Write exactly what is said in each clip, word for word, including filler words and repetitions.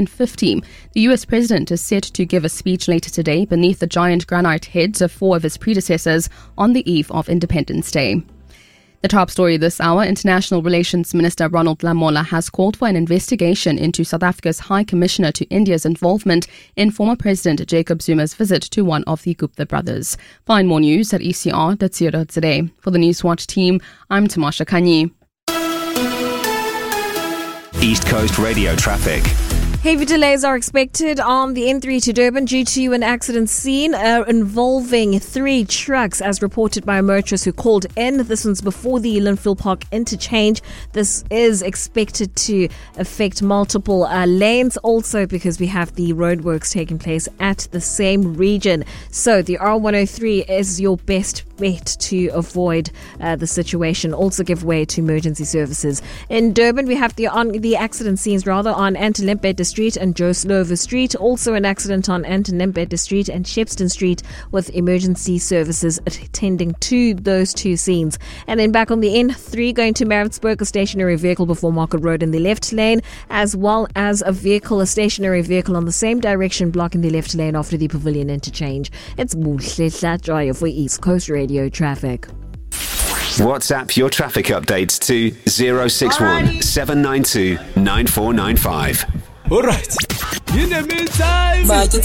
fifty. The U S president is set to give a speech later today beneath the giant granite heads of four of his predecessors on the eve of Independence Day. The top story this hour, International Relations Minister Ronald Lamola has called for an investigation into South Africa's High Commissioner to India's involvement in former President Jacob Zuma's visit to one of the Gupta brothers. Find more news at e c r dot co dot za. For the Newswatch team, I'm Tamasha Kanyi. East Coast Radio traffic. Heavy delays are expected on the N three to Durban due to an accident scene uh, involving three trucks, as reported by a motorist who called in. This one's before the Linfield Park interchange. This is expected to affect multiple uh, lanes, also because we have the roadworks taking place at the same region. So the R one oh three is your best bet to avoid uh, the situation. Also give way to emergency services. In Durban, we have the on the accident scenes rather on Anton Ledbetter Street and Joe Slover Street. Also an accident on Anton Ledbetter Street and Shepston Street, with emergency services attending to those two scenes. And then back on the N three going to Maritzburg, a stationary vehicle before Market Road in the left lane, as well as a vehicle, a stationary vehicle on the same direction blocking the left lane after the Pavilion interchange. It's Muhle Joy for East Coast Radio traffic. WhatsApp your traffic updates to zero six one seven nine two nine four nine five. All right. In the meantime,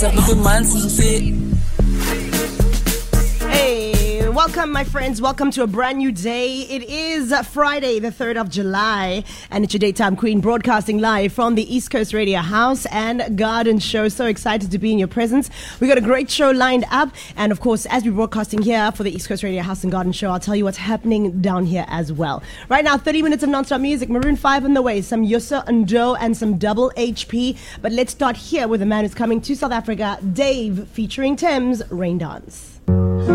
hey, welcome, my friends. Welcome to a brand new day. It is Friday, the third of July, and it's your daytime queen broadcasting live from the East Coast Radio House and Garden Show. So excited to be in your presence. We got a great show lined up, and of course, as we're broadcasting here for the East Coast Radio House and Garden Show, I'll tell you what's happening down here as well. Right now, thirty minutes of non-stop music. Maroon five on the way, some Yusa Ndo and some Double H P. But let's start here with the man who's coming to South Africa, Dave, featuring Thames, Rain Dance.